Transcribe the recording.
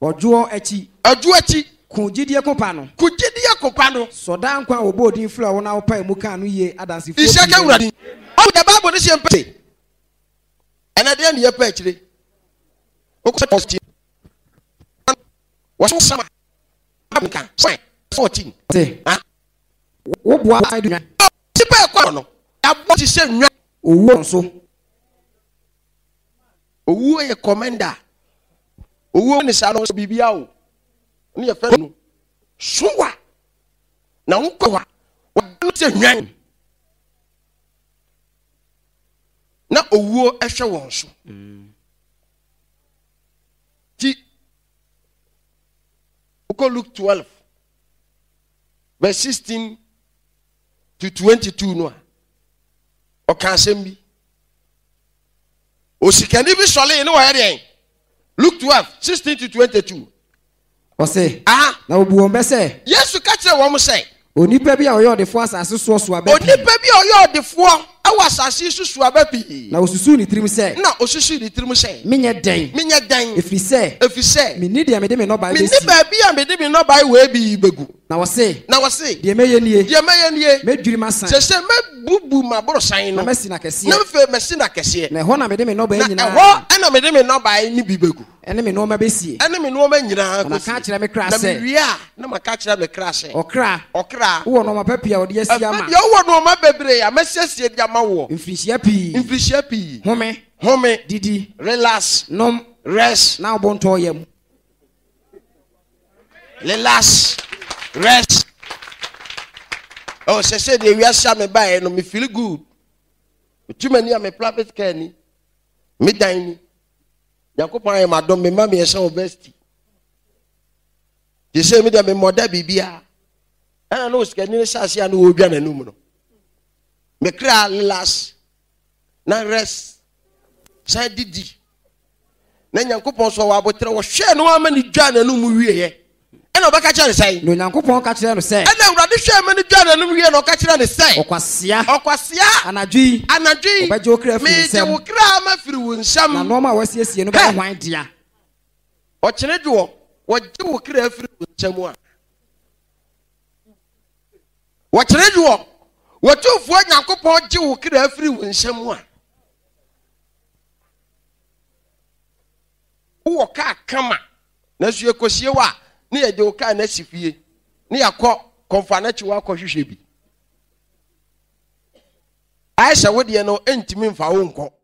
Ojo echi. Kujidie kopano. Soda nkwa obodi infla wona opa mu kan no ye adansi fo. Isaka wurade. O the Bible dey say mpe. Ena dey na ye pa akire. Okoti. Waso sama. Abika. 14. Ah. Wo boa adunya. Tipa kwa no. Abo ti se nwa. Owo nso. Owo ye commander. Owo ni sa no bibia o. Ni ye fe no. Suwa. Na nkwa wa se nwan. Na owo ehwe won so. Ti Luke 12 verse 16 to 22 no. O kan sem bi. O sikani bi sole ni wa ye. Luke 12 16 to 22. O say, na obu o be say. Yesu ka kire wo mo say. Onipa bi a oyo defo asase so so abepi. Onipa bi a oyo defo awa asase so abepi. Na osusu ni tirim say. Na osusu ni tirim say. Menye den. Efi say. Me need me de me no ba be. Me ni ba bi a me de me no ba we bi begu. Na wo say. De meye nie. Me dwiri masan. Se me bubu ma boro san no. Na mesi na kese. Na fe mesi na kese. Na ho na me de me no ba nyina. Na ho na me de me no ba ni bi begu. Ene me no ma be sie. Ene me no ma nyina ko. Na ka kire me kra say. Na me wia na ma ka kire me kra say. Okra. Wo no ma papia wo de asia ma. Ya wo no ma bebre ya mesiesie dia ma wo. Mfrishia pi. Home. Didi. Relax. Nom. Rest. Na obonto yam. Relax. Rest. Oh, say they we asia me buy no me feel good. Too many am private care ni. Me dan ni. Yakopon ay madom me ma me yesa obesti. They say me dem me moda bibia. I know scanning sasia no odwa nanum no. Me kra relax. Na rest. Say didi. Na Yakopon so wa botre wo hwe no ama ni dwa nanum wie ye. E na obaka kire say. No Yakopon ka kire no say. E na urade hwe ama ni dwa nanum wie no ka kire ne say. Okwasia. Anadwi. Obaje okra fi nsam. Me de okra ma firi wo nsam. Na no ma wasiesie no ba hwan dia. O kire dwo. Wo je okra firi wo nsam a. Wo kire dwo. Wo tufo Yakopon je okra firi wo nsam a. Wo ka kama. Na su ekosie wa. Ni ye de oka na sifie. Ni yakọ konfa na chi wa akọ hwehwe bi. Aisha wo de no entimi mfa wo nkọ.